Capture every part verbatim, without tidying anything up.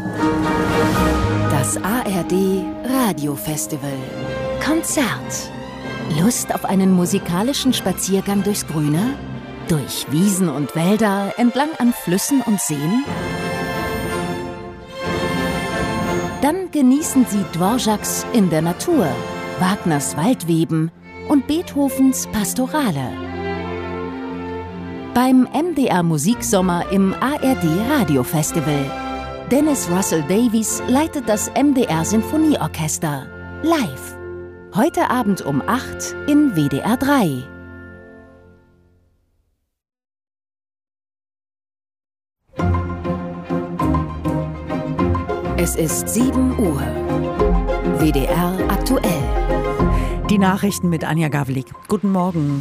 Das A R D Radiofestival. Konzert. Lust auf einen musikalischen Spaziergang durchs Grüne? Durch Wiesen und Wälder, entlang an Flüssen und Seen? Dann genießen Sie Dvořáks In der Natur, Wagners Waldweben und Beethovens Pastorale. Beim M D R Musiksommer im A R D Radiofestival. Dennis Russell Davies leitet das M D R Sinfonieorchester. Live. Heute Abend um acht in W D R drei. Es ist sieben Uhr. W D R aktuell. Die Nachrichten mit Anja Gavlik. Guten Morgen.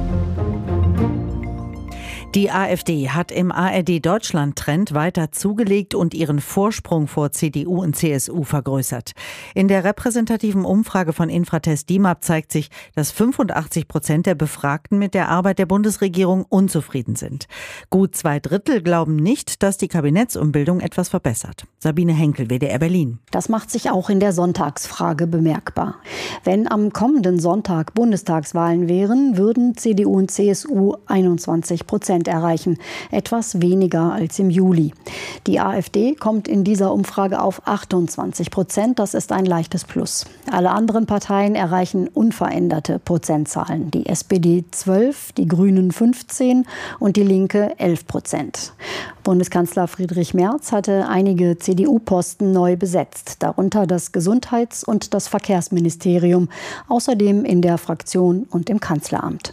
Die AfD hat im A R D-Deutschland-Trend weiter zugelegt und ihren Vorsprung vor C D U und C S U vergrößert. In der repräsentativen Umfrage von Infratest DIMAP zeigt sich, dass fünfundachtzig Prozent der Befragten mit der Arbeit der Bundesregierung unzufrieden sind. Gut zwei Drittel glauben nicht, dass die Kabinettsumbildung etwas verbessert. Sabine Henkel, W D R Berlin. Das macht sich auch in der Sonntagsfrage bemerkbar. Wenn am kommenden Sonntag Bundestagswahlen wären, würden C D U und C S U einundzwanzig Prozent erreichen, etwas weniger als im Juli. Die AfD kommt in dieser Umfrage auf achtundzwanzig Prozent, das ist ein leichtes Plus. Alle anderen Parteien erreichen unveränderte Prozentzahlen. Die S P D zwölf, die Grünen fünfzehn und die Linke elf Prozent. Bundeskanzler Friedrich Merz hatte einige C D U-Posten neu besetzt, darunter das Gesundheits- und das Verkehrsministerium, außerdem in der Fraktion und im Kanzleramt.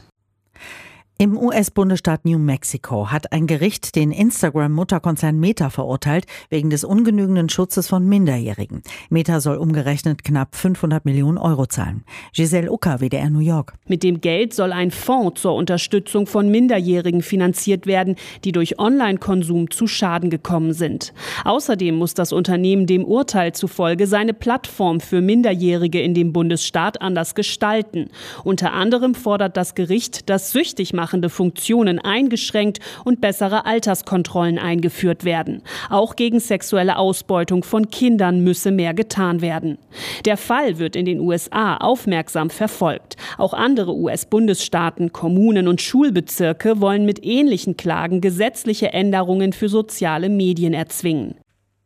Im U S-Bundesstaat New Mexico hat ein Gericht den Instagram-Mutterkonzern Meta verurteilt wegen des ungenügenden Schutzes von Minderjährigen. Meta soll umgerechnet knapp fünfhundert Millionen Euro zahlen. Giselle Ucker, W D R New York. Mit dem Geld soll ein Fonds zur Unterstützung von Minderjährigen finanziert werden, die durch Online-Konsum zu Schaden gekommen sind. Außerdem muss das Unternehmen dem Urteil zufolge seine Plattform für Minderjährige in dem Bundesstaat anders gestalten. Unter anderem fordert das Gericht, dass süchtig machende Funktionen eingeschränkt und bessere Alterskontrollen eingeführt werden. Auch gegen sexuelle Ausbeutung von Kindern müsse mehr getan werden. Der Fall wird in den U S A aufmerksam verfolgt. Auch andere U S-Bundesstaaten, Kommunen und Schulbezirke wollen mit ähnlichen Klagen gesetzliche Änderungen für soziale Medien erzwingen.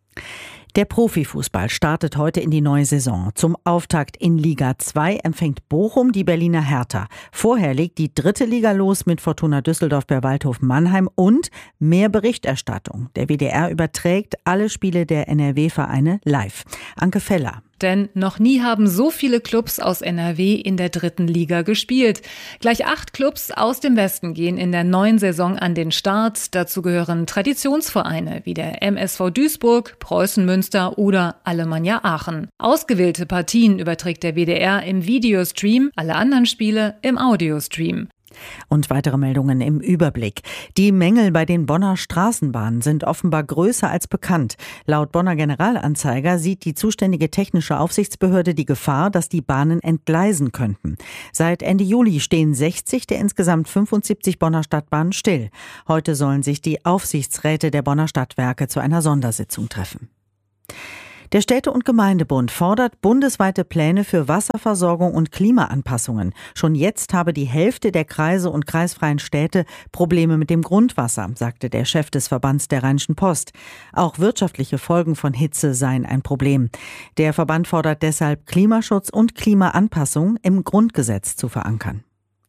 Der Profifußball startet heute in die neue Saison. Zum Auftakt in Liga zwei empfängt Bochum die Berliner Hertha. Vorher legt die dritte Liga los mit Fortuna Düsseldorf bei Waldhof Mannheim und mehr Berichterstattung. Der W D R überträgt alle Spiele der N R W-Vereine live. Anke Feller. Denn noch nie haben so viele Clubs aus N R W in der dritten Liga gespielt. Gleich acht Clubs aus dem Westen gehen in der neuen Saison an den Start. Dazu gehören Traditionsvereine wie der M S V Duisburg, Preußen Münster oder Alemannia Aachen. Ausgewählte Partien überträgt der W D R im Videostream, alle anderen Spiele im Audiostream. Und weitere Meldungen im Überblick. Die Mängel bei den Bonner Straßenbahnen sind offenbar größer als bekannt. Laut Bonner Generalanzeiger sieht die zuständige technische Aufsichtsbehörde die Gefahr, dass die Bahnen entgleisen könnten. Seit Ende Juli stehen sechzig der insgesamt fünfundsiebzig Bonner Stadtbahnen still. Heute sollen sich die Aufsichtsräte der Bonner Stadtwerke zu einer Sondersitzung treffen. Der Städte- und Gemeindebund fordert bundesweite Pläne für Wasserversorgung und Klimaanpassungen. Schon jetzt habe die Hälfte der Kreise und kreisfreien Städte Probleme mit dem Grundwasser, sagte der Chef des Verbands der Rheinischen Post. Auch wirtschaftliche Folgen von Hitze seien ein Problem. Der Verband fordert deshalb, Klimaschutz und Klimaanpassung im Grundgesetz zu verankern.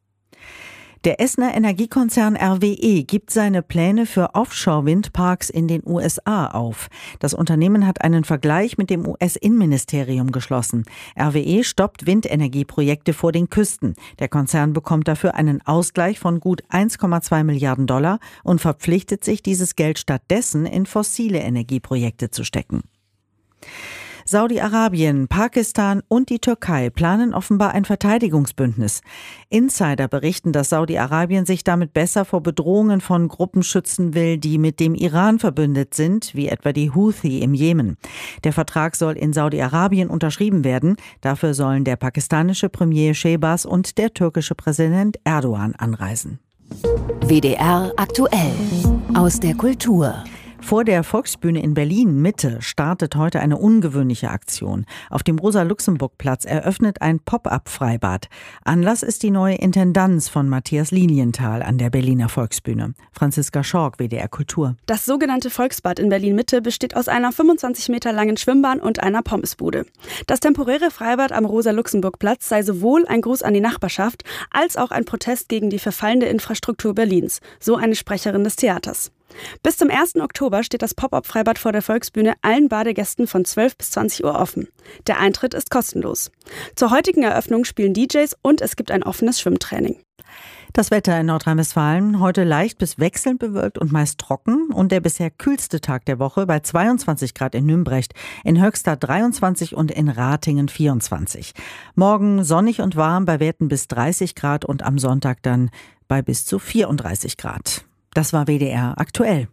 Der Essener Energiekonzern R W E gibt seine Pläne für Offshore-Windparks in den U S A auf. Das Unternehmen hat einen Vergleich mit dem U S-Innenministerium geschlossen. R W E stoppt Windenergieprojekte vor den Küsten. Der Konzern bekommt dafür einen Ausgleich von gut eins Komma zwei Milliarden Dollar und verpflichtet sich, dieses Geld stattdessen in fossile Energieprojekte zu stecken. Saudi-Arabien, Pakistan und die Türkei planen offenbar ein Verteidigungsbündnis. Insider berichten, dass Saudi-Arabien sich damit besser vor Bedrohungen von Gruppen schützen will, die mit dem Iran verbündet sind, wie etwa die Houthi im Jemen. Der Vertrag soll in Saudi-Arabien unterschrieben werden. Dafür sollen der pakistanische Premier Shehbaz und der türkische Präsident Erdogan anreisen. W D R aktuell aus der Kultur. Vor der Volksbühne in Berlin Mitte startet heute eine ungewöhnliche Aktion. Auf dem Rosa-Luxemburg-Platz eröffnet ein Pop-up-Freibad. Anlass ist die neue Intendanz von Matthias Lilienthal an der Berliner Volksbühne. Franziska Schork, W D R Kultur. Das sogenannte Volksbad in Berlin Mitte besteht aus einer fünfundzwanzig Meter langen Schwimmbahn und einer Pommesbude. Das temporäre Freibad am Rosa-Luxemburg-Platz sei sowohl ein Gruß an die Nachbarschaft als auch ein Protest gegen die verfallende Infrastruktur Berlins, so eine Sprecherin des Theaters. Bis zum ersten Oktober steht das Pop-up-Freibad vor der Volksbühne allen Badegästen von zwölf bis zwanzig Uhr offen. Der Eintritt ist kostenlos. Zur heutigen Eröffnung spielen D Js und es gibt ein offenes Schwimmtraining. Das Wetter in Nordrhein-Westfalen heute leicht bis wechselnd bewölkt und meist trocken und der bisher kühlste Tag der Woche bei zweiundzwanzig Grad in Nümbrecht, in Höxter dreiundzwanzig und in Ratingen vierundzwanzig. Morgen sonnig und warm bei Werten bis dreißig Grad und am Sonntag dann bei bis zu vierunddreißig Grad. Das war W D R aktuell.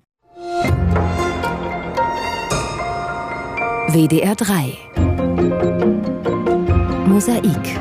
W D R drei Mosaik.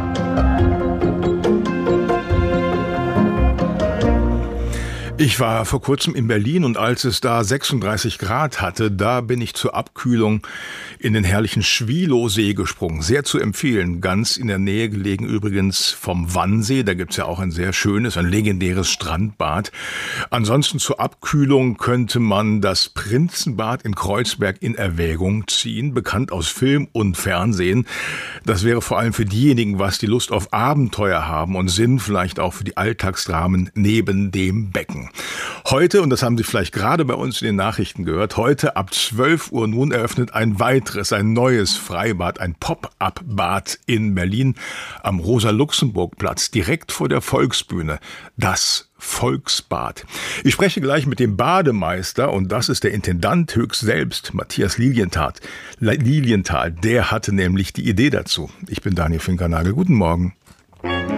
Ich war vor kurzem in Berlin und als es da sechsunddreißig Grad hatte, da bin ich zur Abkühlung in den herrlichen Schwielowsee gesprungen. Sehr zu empfehlen, ganz in der Nähe gelegen übrigens vom Wannsee. Da gibt's ja auch ein sehr schönes, ein legendäres Strandbad. Ansonsten zur Abkühlung könnte man das Prinzenbad in Kreuzberg in Erwägung ziehen, bekannt aus Film und Fernsehen. Das wäre vor allem für diejenigen, was die Lust auf Abenteuer haben und Sinn vielleicht auch für die Alltagsdramen neben dem Becken. Heute, und das haben Sie vielleicht gerade bei uns in den Nachrichten gehört, heute ab zwölf Uhr nun eröffnet ein weiteres, ein neues Freibad, ein Pop-up-Bad in Berlin am Rosa-Luxemburg-Platz, direkt vor der Volksbühne. Das Volksbad. Ich spreche gleich mit dem Bademeister und das ist der Intendant höchst selbst, Matthias Lilienthal. Lilienthal, der hatte nämlich die Idee dazu. Ich bin Daniel Finkernagel. Guten Morgen.